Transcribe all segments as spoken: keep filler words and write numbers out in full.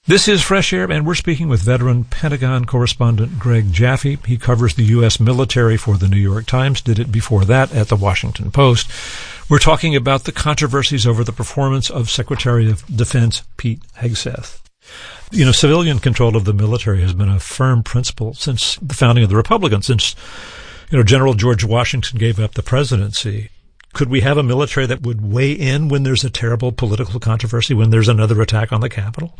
This is Fresh Air, and we're speaking with veteran Pentagon correspondent Greg Jaffe. He covers the U S military for the New York Times, did it before that at the Washington Post. We're talking about the controversies over the performance of Secretary of Defense Pete Hegseth. You know, civilian control of the military has been a firm principle since the founding of the Republic, since, you know, General George Washington gave up the presidency. Could we have a military that would weigh in when there's a terrible political controversy, when there's another attack on the Capitol?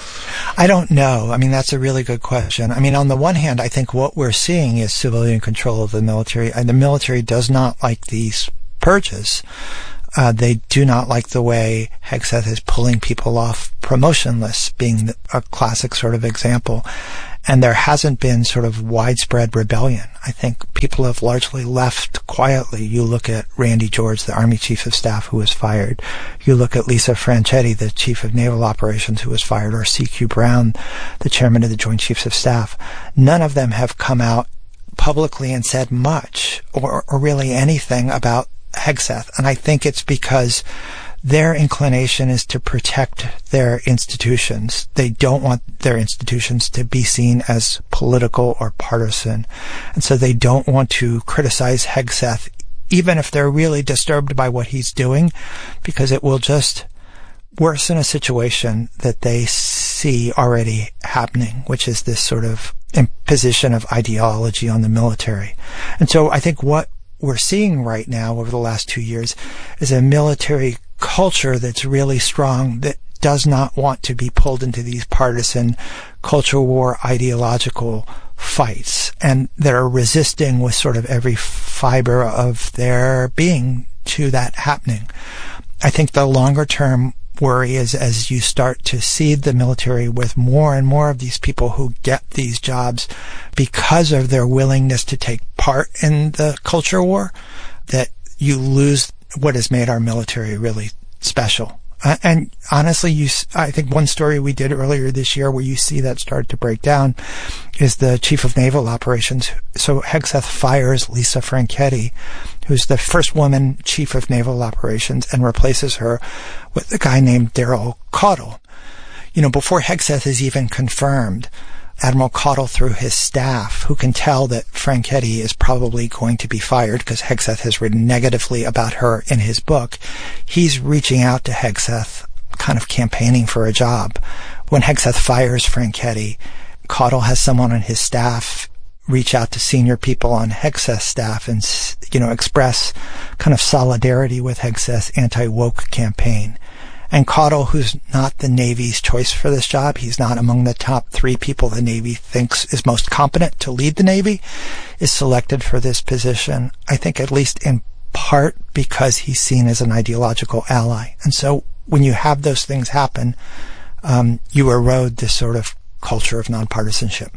I don't know. I mean, that's a really good question. I mean, on the one hand, I think what we're seeing is civilian control of the military, and the military does not like these purges. Uh, they do not like the way Hegseth is pulling people off promotion lists, being a classic sort of example. And there hasn't been sort of widespread rebellion. I think people have largely left quietly. You look at Randy George, the Army Chief of Staff, who was fired. You look at Lisa Franchetti, the Chief of Naval Operations, who was fired, or C Q Brown, the Chairman of the Joint Chiefs of Staff. None of them have come out publicly and said much, or, or really anything about Hegseth. And I think it's because their inclination is to protect their institutions. They don't want their institutions to be seen as political or partisan. And so they don't want to criticize Hegseth, even if they're really disturbed by what he's doing, because it will just worsen a situation that they see already happening, which is this sort of imposition of ideology on the military. And so I think what we're seeing right now over the last two years is a military culture that's really strong, that does not want to be pulled into these partisan culture war ideological fights, and that are resisting with sort of every fiber of their being to that happening. I think the longer term worry is as you start to seed the military with more and more of these people who get these jobs because of their willingness to take part in the culture war, that you lose what has made our military really special. Uh, and honestly, you, I think one story we did earlier this year where you see that start to break down is the Chief of Naval Operations. So Hegseth fires Lisa Franchetti, who's the first woman Chief of Naval Operations, and replaces her with a guy named Daryl Caudle. You know, before Hegseth is even confirmed, Admiral Caudle, through his staff, who can tell that Franchetti is probably going to be fired because Hegseth has written negatively about her in his book, he's reaching out to Hegseth, kind of campaigning for a job. When Hegseth fires Franchetti, Caudle has someone on his staff reach out to senior people on Hegseth's staff and, you know, express kind of solidarity with Hegseth's anti-woke campaign. And Caudle, who's not the Navy's choice for this job, he's not among the top three people the Navy thinks is most competent to lead the Navy, is selected for this position, I think at least in part because he's seen as an ideological ally. And so when you have those things happen, um, you erode this sort of culture of nonpartisanship.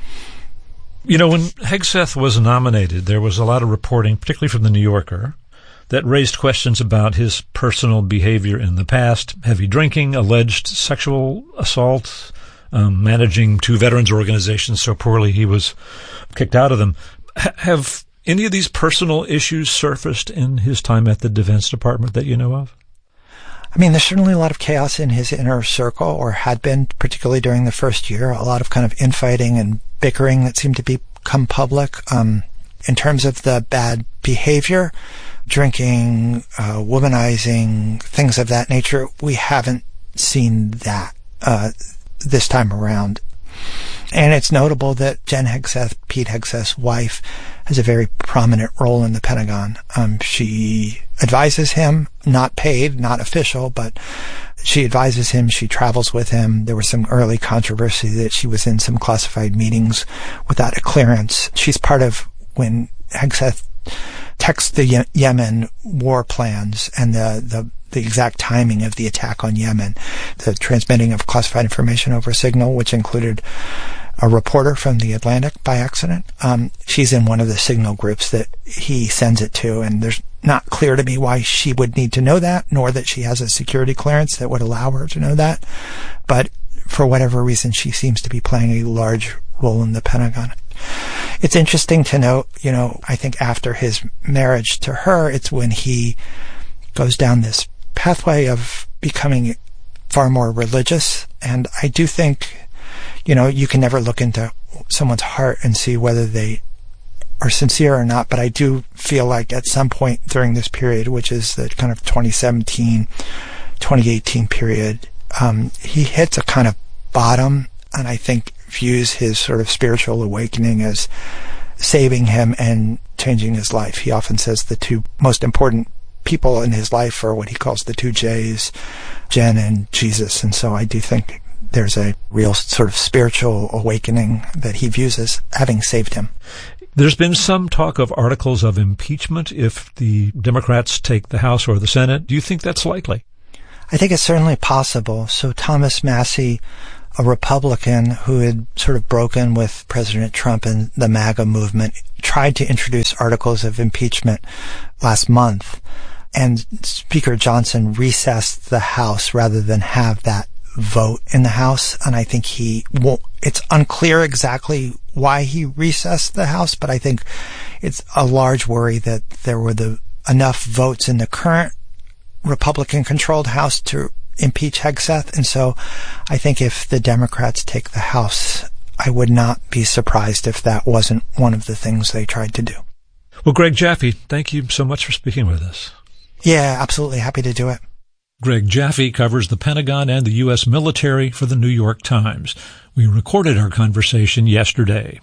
You know, when Hegseth was nominated, there was a lot of reporting, particularly from the New Yorker, that raised questions about his personal behavior in the past: heavy drinking, alleged sexual assault, um, managing two veterans organizations so poorly he was kicked out of them. H- have any of these personal issues surfaced in his time at the Defense Department that you know of? I mean, there's certainly a lot of chaos in his inner circle, or had been, particularly during the first year, a lot of kind of infighting and bickering that seemed to become public. Um, in terms of the bad behavior, drinking, uh, womanizing, things of that nature, we haven't seen that uh, this time around. And it's notable that Jen Hegseth, Pete Hegseth's wife, has a very prominent role in the Pentagon. Um, she advises him, not paid, not official, but she advises him, she travels with him. There was some early controversy that she was in some classified meetings without a clearance. She's part of when Hegseth texts the Ye- Yemen war plans and the, the the exact timing of the attack on Yemen, the transmitting of classified information over Signal, which included a reporter from the Atlantic by accident. Um, she's in one of the Signal groups that he sends it to, and there's not clear to me why she would need to know that, nor that she has a security clearance that would allow her to know that. But for whatever reason, she seems to be playing a large role in the Pentagon. It's interesting to note, you know, I think after his marriage to her, it's when he goes down this pathway of becoming far more religious And I do think, you know, you can never look into someone's heart and see whether they are sincere or not, but I do feel like at some point during this period, which is the kind of twenty seventeen, twenty eighteen period, um, he hits a kind of bottom, and I think views his sort of spiritual awakening as saving him and changing his life. He often says the two most important people in his life are what he calls the two J's, Jen and Jesus. And so I do think there's a real sort of spiritual awakening that he views as having saved him. There's been some talk of articles of impeachment if the Democrats take the House or the Senate. Do you think that's likely? I think it's certainly possible. So Thomas Massie, a Republican who had sort of broken with President Trump and the MAGA movement, tried to introduce articles of impeachment last month. And Speaker Johnson recessed the House rather than have that vote in the House. And I think he won't, it's unclear exactly why he recessed the House, but I think it's a large worry that there were the enough votes in the current Republican-controlled House to impeach Hegseth. And so I think if the Democrats take the House, I would not be surprised if that wasn't one of the things they tried to do. Well, Greg Jaffe, thank you so much for speaking with us. Yeah, absolutely. Happy to do it. Greg Jaffe covers the Pentagon and the U S military for the New York Times. We recorded our conversation yesterday.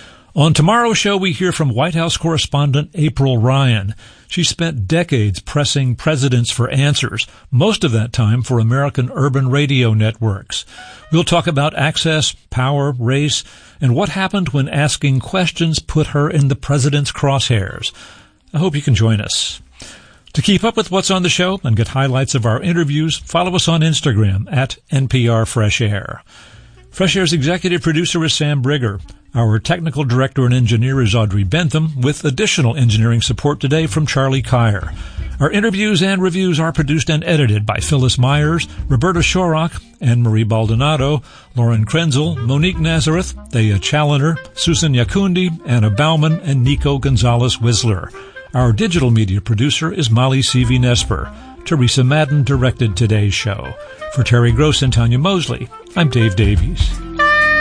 On tomorrow's show, we hear from White House correspondent April Ryan. She spent decades pressing presidents for answers, most of that time for American urban radio networks. We'll talk about access, power, race, and what happened when asking questions put her in the president's crosshairs. I hope you can join us. To keep up with what's on the show and get highlights of our interviews, follow us on Instagram at N P R Fresh Air. Fresh Air's executive producer is Sam Brigger. Our technical director and engineer is Audrey Bentham, with additional engineering support today from Charlie Kyer. Our interviews and reviews are produced and edited by Phyllis Myers, Roberta Shorrock, Anne-Marie Baldonado, Lauren Krenzel, Monique Nazareth, Thea Challoner, Susan Yakundi, Anna Bauman, and Nico Gonzalez-Whistler. Our digital media producer is Molly C V Nesper. Teresa Madden directed today's show. For Terry Gross and Tanya Mosley, I'm Dave Davies.